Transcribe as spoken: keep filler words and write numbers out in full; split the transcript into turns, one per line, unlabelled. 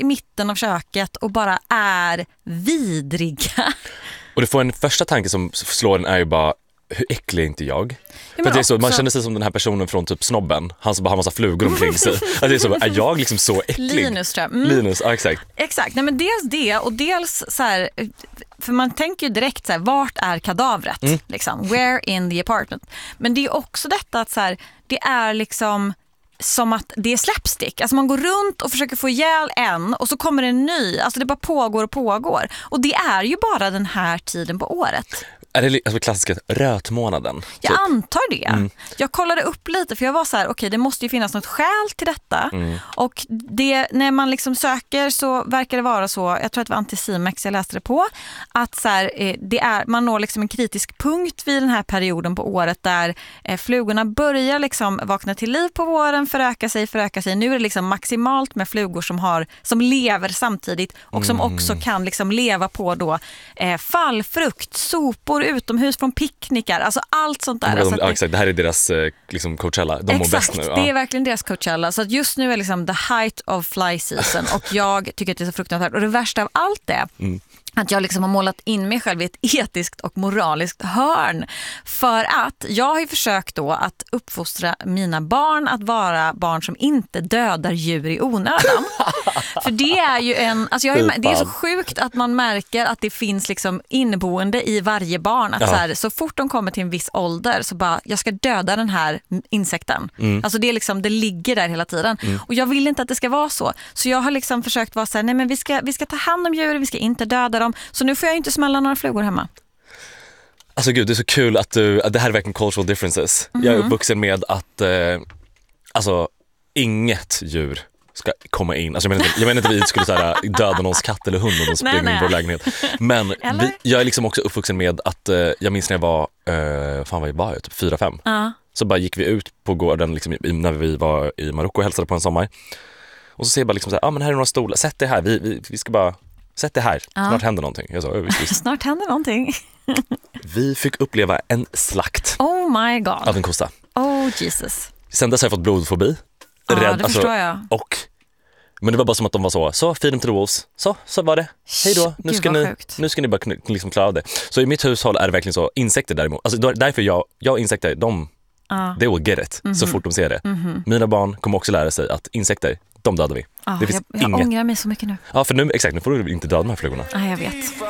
i mitten av köket och bara är vidriga.
Och det får en första tanke som slår en är ju bara, hur äcklig är inte jag? Ja, för det är så, man känner sig som den här personen från typ Snobben. Han som bara har massa flugor omkring sig. Alltså det är, så, är jag liksom så äcklig?
Linus tror jag. Mm.
Linus, ja exakt.
Exakt, nej men dels det och dels så här, för man tänker ju direkt så här, vart är kadavret? Mm. Liksom, where in the apartment? Men det är också detta att så här, det är liksom som att det är slapstick. Alltså man går runt och försöker få ihjäl en och så kommer en ny. Alltså det bara pågår och pågår. Och det är ju bara den här tiden på året.
Är det alltså klassiska rötmånaden?
Jag
typ?
antar det.
Mm.
Jag kollade upp lite för jag var så här, okej okay, det måste ju finnas något skäl till detta.
Mm.
Och det, när man liksom söker så verkar det vara så, jag tror att det var Anticimex jag läste det på, att så här, det är, man når liksom en kritisk punkt vid den här perioden på året där eh, flugorna börjar liksom vakna till liv på våren, föröka sig, föröka sig. Nu är det liksom maximalt med flugor som, har, som lever samtidigt och som mm. också kan liksom leva på då, eh, fallfrukt, sopor, utomhus från picknickar, alltså allt sånt där.
De,
alltså
ja,
det,
exakt, det här är deras liksom Coachella, de mår bäst nu. Ja.
Det är verkligen deras Coachella, så att just nu är liksom the height of fly season och jag tycker att det är så fruktansvärt. Och det värsta av allt är mm. att jag liksom har målat in mig själv i ett etiskt och moraliskt hörn. För att jag har ju försökt då att uppfostra mina barn att vara barn som inte dödar djur i onödan. För det är ju en, alltså jag har, det är så sjukt att man märker att det finns liksom inneboende i varje barn. Att ja. så, här, så fort de kommer till en viss ålder så bara, jag ska döda den här insekten. Mm. Alltså det är liksom, det ligger där hela tiden. Mm. Och jag vill inte att det ska vara så. Så jag har liksom försökt vara så här, nej men vi ska, vi ska ta hand om djur, vi ska inte döda dem. Så nu får jag inte smälla några flugor hemma.
Alltså gud, det är så kul att du, att det här är verkligen cultural differences. Mm-hmm. Jag är uppvuxen med att eh, alltså inget djur ska komma in. Alltså jag menar inte, jag menar inte vi skulle så här, döda någons katt eller hund om de springer nej, in i vår lägenhet. Men vi, jag är liksom också uppvuxen med att eh, jag minns när jag var eh, fan vad jag var, typ fyra fem. Uh. Så bara gick vi ut på gården liksom, när vi var i Marocko och hälsade på en sommar. Och så ser jag bara liksom så här, ah, men här är några stolar, sätt det här, vi, vi, vi ska bara sätt det här, ja. Snart händer någonting. Jag sa, visst, visst.
Snart händer någonting.
Vi fick uppleva en slakt.
Oh my god.
Av en kossa.
Oh Jesus.
Sen dess har jag fått blodfobi.
Ja,
Rädd,
det
alltså,
förstår jag.
Och, men det var bara som att de var så, så feed them to the wolves. Så, så var det. Hej då, nu ska, ni, nu ska ni bara liksom klara av det. Så i mitt hushåll är det verkligen så, insekter däremot. Alltså därför jag, jag och insekter, de, uh. they will get it mm-hmm. så fort de ser det. Mm-hmm. Mina barn kommer också lära sig att insekter, de dödar vi.
Ah,
det finns
jag, jag
inget.
ångrar mig så mycket nu.
Ja, för nu, exakt, nu får du inte döda de här flugorna.
Ja, ah, jag vet.